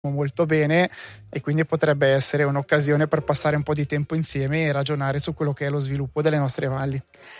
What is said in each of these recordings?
molto bene, e quindi potrebbe essere un'occasione per passare un po' di tempo insieme e ragionare su quello che è lo sviluppo delle nostre valli.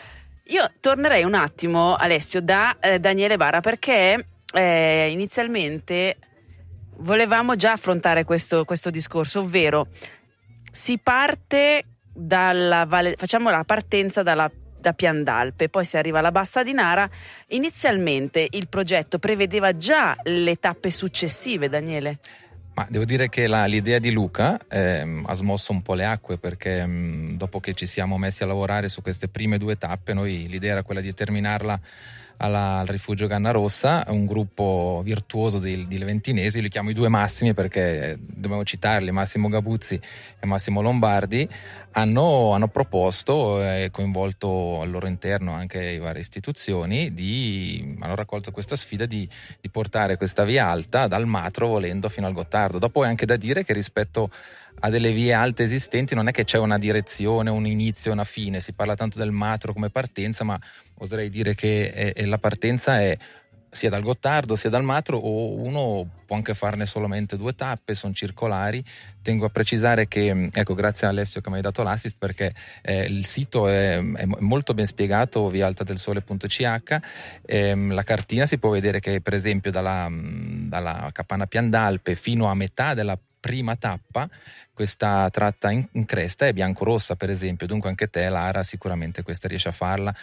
Io tornerei un attimo, Alessio, da Daniele Barra, perché inizialmente volevamo già affrontare questo discorso, ovvero si parte facciamo la partenza da Piandalpe, poi si arriva alla Bassa di Nara. Inizialmente il progetto prevedeva già le tappe successive, Daniele? Ma devo dire che l'idea di Luca ha smosso un po' le acque, perché dopo che ci siamo messi a lavorare su queste prime 2 tappe, noi l'idea era quella di terminarla al rifugio Ganna Rossa. Un gruppo virtuoso di leventinesi, li chiamo i 2 massimi perché dobbiamo citarli, Massimo Gabuzzi e Massimo Lombardi, hanno proposto e coinvolto al loro interno anche le varie istituzioni, hanno raccolto questa sfida di portare questa via alta dal Matro volendo fino al Gottardo. Dopo è anche da dire che rispetto a delle vie alte esistenti non è che c'è una direzione, un inizio e una fine. Si parla tanto del Matro come partenza, ma oserei dire che la partenza è sia dal Gottardo sia dal Matro, o uno può anche farne solamente 2 tappe, sono circolari. Tengo a precisare che, ecco, grazie a Alessio che mi hai dato l'assist, perché il sito è molto ben spiegato, viaaltadelsole.ch. La cartina si può vedere che, per esempio, dalla Capanna Piandalpe fino a metà della prima tappa, questa tratta in cresta è biancorossa, per esempio. Dunque anche te, Lara, sicuramente questa riesci a farla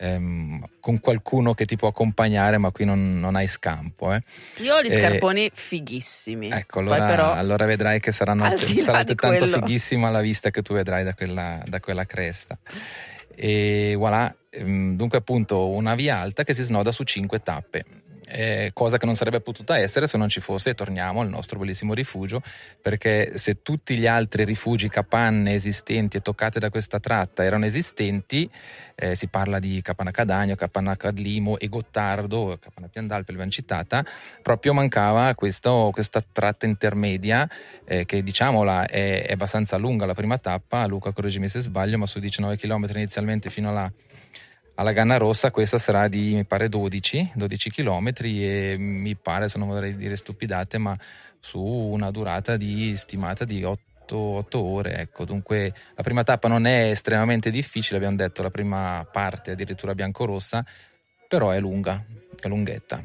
con qualcuno che ti può accompagnare, ma qui non hai scampo. Io ho gli scarponi fighissimi. Ecco, allora vedrai che saranno altrettanto fighissima la vista che tu vedrai da quella cresta. E voilà, dunque appunto una via alta che si snoda su 5 tappe. Cosa che non sarebbe potuta essere se non ci fosse, torniamo al nostro bellissimo rifugio, perché se tutti gli altri rifugi, capanne esistenti e toccate da questa tratta erano esistenti, si parla di Capanna Cadagno, Capanna Cadlimo e Gottardo, Capanna Piandalpe l'abbiamo citata, proprio mancava questa tratta intermedia, che diciamola è abbastanza lunga. La prima tappa, Luca correggimi se sbaglio, ma su 19 km inizialmente fino alla Ganna Rossa, questa sarà di, mi pare, 12 chilometri, e mi pare, se non vorrei dire stupidate, ma su una durata stimata di 8 ore, ecco. Dunque la prima tappa non è estremamente difficile, abbiamo detto, la prima parte addirittura biancorossa, però è lunghetta.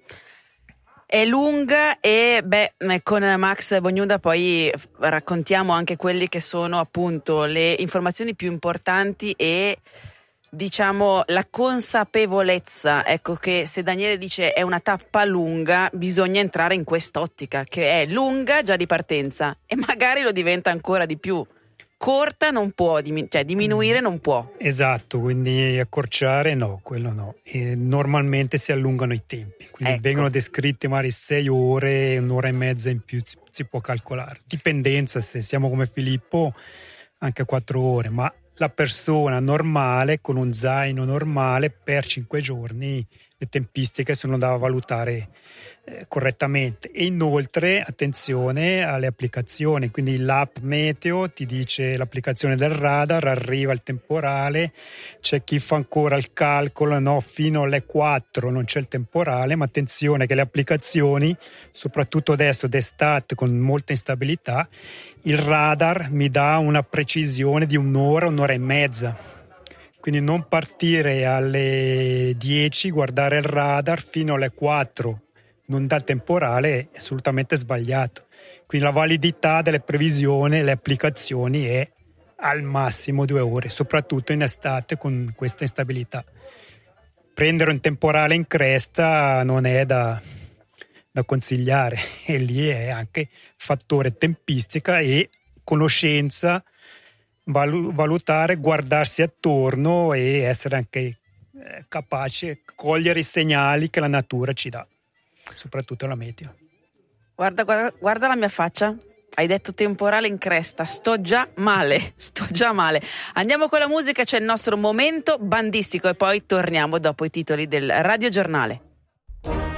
È lunga, e con Max Bognuda poi raccontiamo anche quelli che sono appunto le informazioni più importanti e, diciamo, la consapevolezza, ecco, che se Daniele dice è una tappa lunga, bisogna entrare in quest'ottica, che è lunga già di partenza e magari lo diventa ancora di più. Corta non può, diminuire non può. Esatto, quindi accorciare no, quello no. E normalmente si allungano i tempi, quindi vengono descritti magari 6 ore, 1 ora e mezza in più si può calcolare. Dipendenza, se siamo come Filippo, anche 4 ore, ma la persona normale con un zaino normale per 5 giorni le tempistiche sono da valutare correttamente. E inoltre attenzione alle applicazioni, quindi l'app meteo ti dice l'applicazione del radar, arriva il temporale, c'è chi fa ancora il calcolo, no, fino alle 4 non c'è il temporale, ma attenzione che le applicazioni, soprattutto adesso d'estate con molta instabilità, il radar mi dà una precisione di 1 ora, 1 ora e mezza. Quindi non partire alle 10, guardare il radar fino alle 4 non dà il temporale, è assolutamente sbagliato. Quindi la validità delle previsioni, le applicazioni è al massimo 2 ore, soprattutto in estate con questa instabilità. Prendere un temporale in cresta non è da consigliare, e lì è anche fattore tempistica e conoscenza, valutare, guardarsi attorno e essere anche capace di cogliere i segnali che la natura ci dà, soprattutto la meteo. Guarda la mia faccia. Hai detto temporale in cresta, sto già male. Andiamo con la musica, c'è il nostro momento bandistico e poi torniamo dopo i titoli del radiogiornale.